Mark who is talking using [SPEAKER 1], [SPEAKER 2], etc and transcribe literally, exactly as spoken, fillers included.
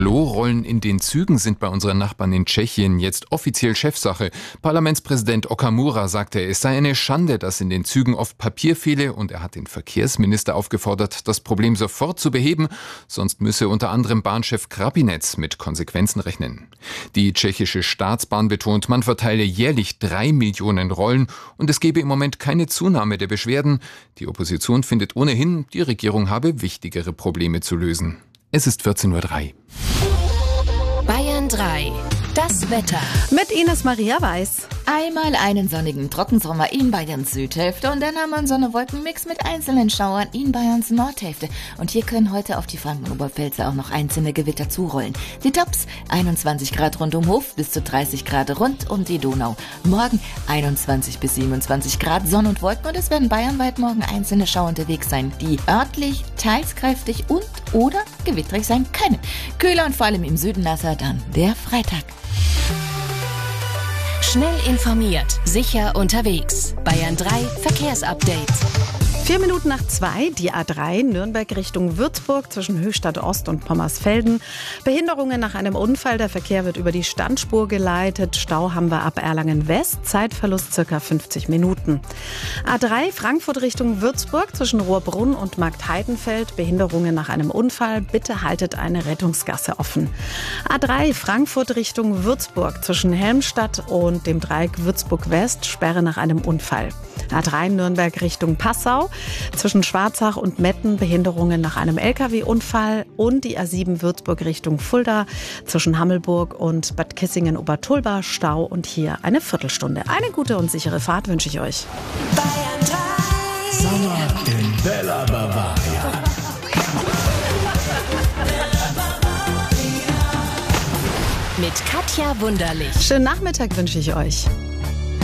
[SPEAKER 1] Rollen in den Zügen sind bei unseren Nachbarn in Tschechien jetzt offiziell Chefsache. Parlamentspräsident Okamura sagte, es sei eine Schande, dass in den Zügen oft Papier fehle, und er hat den Verkehrsminister aufgefordert, das Problem sofort zu beheben, sonst müsse unter anderem Bahnchef Krapinec mit Konsequenzen rechnen. Die tschechische Staatsbahn betont, man verteile jährlich drei Millionen Rollen und es gebe im Moment keine Zunahme der Beschwerden. Die Opposition findet ohnehin, die Regierung habe wichtigere Probleme zu lösen. Es ist vierzehn Uhr drei.
[SPEAKER 2] Bayern drei. Das Wetter.
[SPEAKER 3] Mit Ines Maria Weiß.
[SPEAKER 4] Einmal einen sonnigen Trockensommer in Bayerns Südhälfte und dann haben wir einen Sonne-Wolken-Mix mit einzelnen Schauern in Bayerns Nordhälfte. Und hier können heute auf die Franken-Oberpfälzer auch noch einzelne Gewitter zurollen. Die Tops einundzwanzig Grad rund um Hof bis zu dreißig Grad rund um die Donau. Morgen einundzwanzig bis siebenundzwanzig Grad Sonne und Wolken, und es werden bayernweit morgen einzelne Schauer unterwegs sein, die örtlich teils kräftig und oder gewitterig sein können. Kühler und vor allem im Süden nasser dann der Freitag.
[SPEAKER 2] Schnell informiert, sicher unterwegs. Bayern drei Verkehrsupdate.
[SPEAKER 3] Vier Minuten nach zwei, die A drei, Nürnberg Richtung Würzburg zwischen Höchstadt Ost und Pommersfelden. Behinderungen nach einem Unfall, der Verkehr wird über die Standspur geleitet. Stau haben wir ab Erlangen West, Zeitverlust circa fünfzig Minuten. A drei, Frankfurt Richtung Würzburg zwischen Rohrbrunn und Marktheidenfeld. Behinderungen nach einem Unfall, bitte haltet eine Rettungsgasse offen. A drei, Frankfurt Richtung Würzburg zwischen Helmstadt und dem Dreieck Würzburg West, Sperre nach einem Unfall. A drei, Nürnberg Richtung Passau. Zwischen Schwarzach und Metten Behinderungen nach einem L K W-Unfall, und die A sieben Würzburg Richtung Fulda zwischen Hammelburg und Bad Kissingen-Obertulba Stau und hier eine Viertelstunde. Eine gute und sichere Fahrt wünsche ich euch.
[SPEAKER 5] Bayern drei. Sommer in Bella Bavaria.
[SPEAKER 2] Mit Katja Wunderlich.
[SPEAKER 3] Schönen Nachmittag wünsche ich euch.